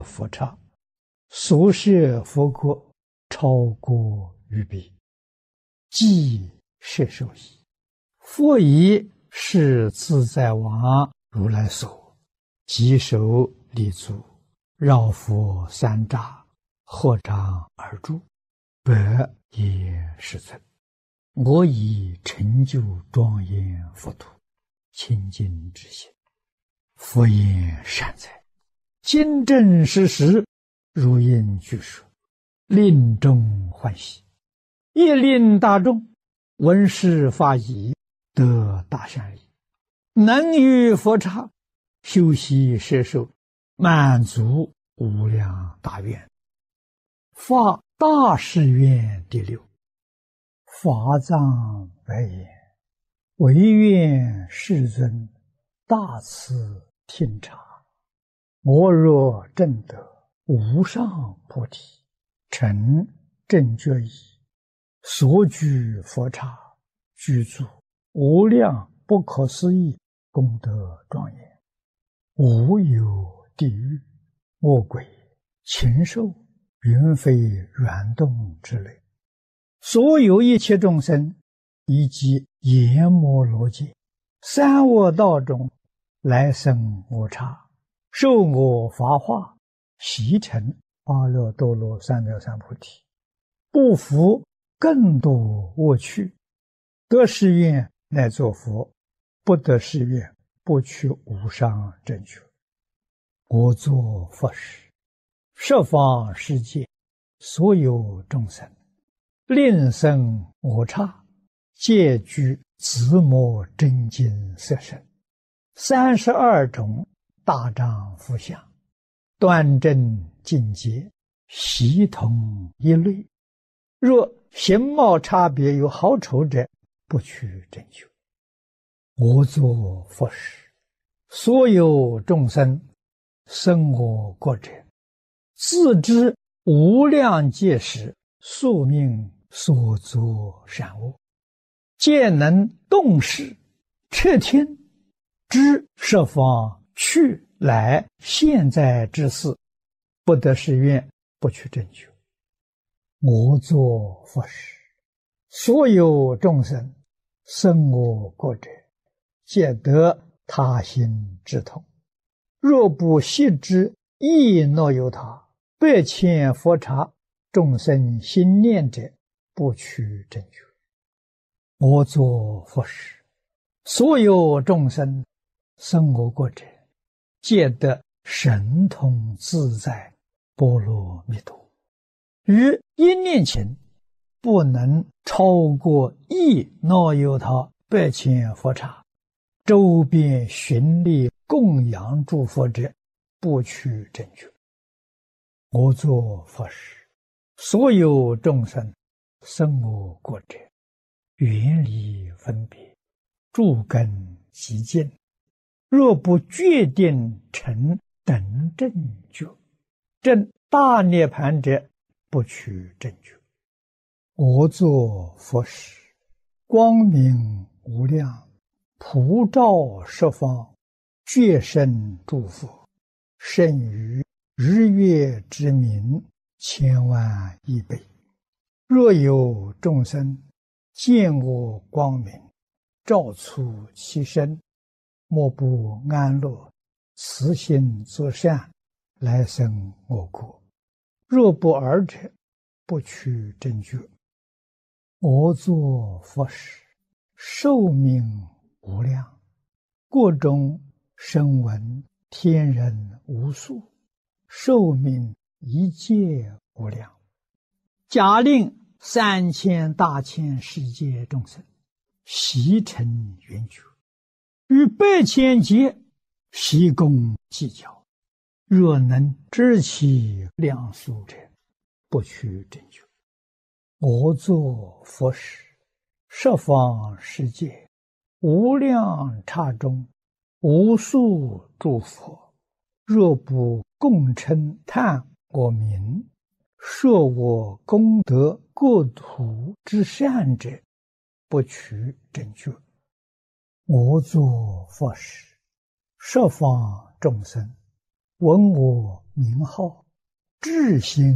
佛刹，所摄佛国超过于彼，即摄受矣。佛以是自在王如来所，即手立足，绕佛三匝，合掌而住，百也世尊。我以成就庄严佛土，清净之心。佛言善哉，今正实实，如应具说，令众欢喜，亦令大众闻是法已，得大善利，能于佛刹修习摄受，满足无量大愿。发大誓愿第六。法藏白言：唯愿世尊大慈听察，我若证得无上菩提，成正觉已，所居佛刹，具足无量不可思议功德庄严，无有地狱、恶鬼、禽兽、云飞软动之类，所有一切众生，以及阎摩罗界、三恶道中来生我刹，受我法化，习成阿耨多罗三藐三菩提，不服更多恶趣，得誓愿乃作佛，不得誓愿不取无上正觉。我作佛时，十方世界所有众生，令生我刹，皆具自摩真经色身，32种大丈夫相，端正净洁，悉同一类。若形貌差别有好丑者，不取正觉。我作佛时，所有众生生我国者，自知无量劫时宿命所作善恶，皆能动识彻听，知十方去来现在之事，不得誓愿不取正觉。我作佛时，所有众生生我国者，皆得他心之痛。若不悉知亦若有他，百千佛刹众生心念者，不取正觉。我作佛时，所有众生生我国者，皆得神通自在波罗蜜多。于一念前，不能超过亦若有他百千佛刹，周边寻历供养诸佛者，不取正觉。我作佛时，所有众生生我国者，远离分别，诸根极净，若不决定成等正觉，证大涅盘者，不取正觉。我作佛时，光明无量，普照十方，觉生诸佛，胜于日月之明千万亿倍。若有众生见我光明，照出其身，莫不安乐，慈心作善，来生我国。若不尔者，不取正觉。我作佛时，寿命无量，国中声闻天人无数，寿命一切无量。假令3000大千世界众生悉成圆觉，于百千劫悉共计较，若能知其量数者，不取正觉。我作佛时，十方世界无量刹中，无数诸佛，若不共称叹我名，说我功德国土之善者，不取正觉。我作佛时，十方众生闻我名号，至心